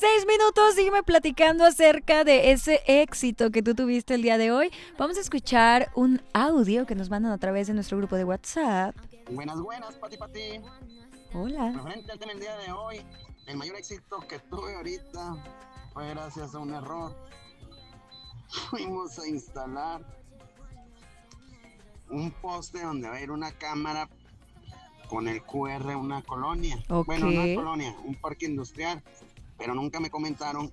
6 minutos, sígueme platicando acerca de ese éxito que tú tuviste el día de hoy. Vamos a escuchar un audio que nos mandan a través de nuestro grupo de WhatsApp. Buenas, Pati. Hola. Referente al tema del día de hoy, el mayor éxito que tuve ahorita fue gracias a un error. Fuimos a instalar un poste donde va a ir una cámara con el QR, una colonia. Ok. Bueno, no colonia, un parque industrial. Pero nunca me comentaron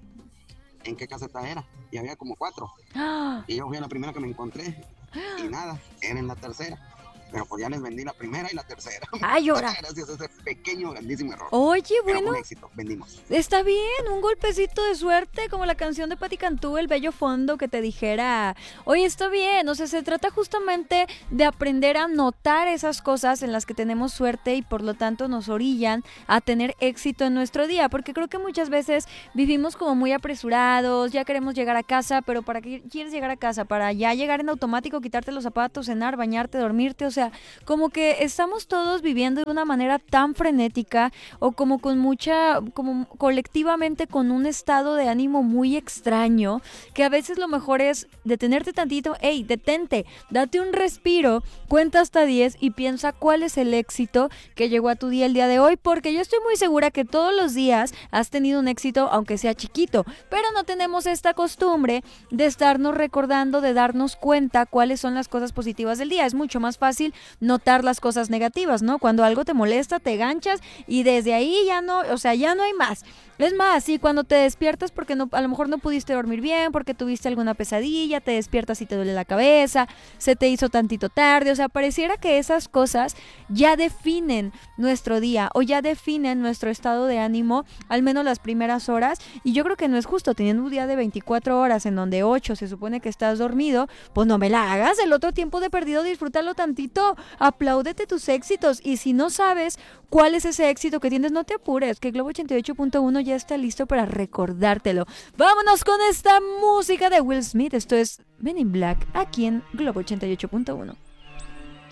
en qué caseta era. Y había como 4. ¡Ah! Y yo fui a la primera que me encontré. Y nada, era en la tercera. Pero pues ya les vendí la primera y la tercera. ¡Ay, ahora! Gracias a ese pequeño, grandísimo error. Oye, Pero bueno, con éxito, vendimos. está bien, un golpecito de suerte, como la canción de Patti Cantú, El Bello Fondo, que te dijera, oye, está bien, o sea, se trata justamente de aprender a notar esas cosas en las que tenemos suerte y por lo tanto nos orillan a tener éxito en nuestro día, porque creo que muchas veces vivimos como muy apresurados, ya queremos llegar a casa, pero ¿para qué quieres llegar a casa? Para ya llegar en automático, quitarte los zapatos, cenar, bañarte, dormirte, o sea, como que estamos todos viviendo de una manera tan frenética o como con mucha, como colectivamente con un estado de ánimo muy extraño, que a veces lo mejor es detenerte tantito, hey, detente, date un respiro, cuenta hasta 10 y piensa cuál es el éxito que llegó a tu día el día de hoy, porque yo estoy muy segura que todos los días has tenido un éxito, aunque sea chiquito, pero no tenemos esta costumbre de estarnos recordando, de darnos cuenta cuáles son las cosas positivas del día. Es mucho más fácil notar las cosas negativas, ¿no? Cuando algo te molesta, te ganchas y desde ahí ya no, o sea, ya no hay más. Es más, sí, cuando te despiertas porque no, a lo mejor no pudiste dormir bien, porque tuviste alguna pesadilla, te despiertas y te duele la cabeza, se te hizo tantito tarde, o sea, pareciera que esas cosas ya definen nuestro día o ya definen nuestro estado de ánimo, al menos las primeras horas, y yo creo que no es justo, teniendo un día de 24 horas en donde 8 se supone que estás dormido, pues no me la hagas, el otro tiempo de perdido disfrútalo tantito, apláudete tus éxitos, y si no sabes cuál es ese éxito que tienes, no te apures, que Globo 88.1 ya está listo para recordártelo. Vámonos con esta música de Will Smith. Esto es Men in Black aquí en Globo 88.1.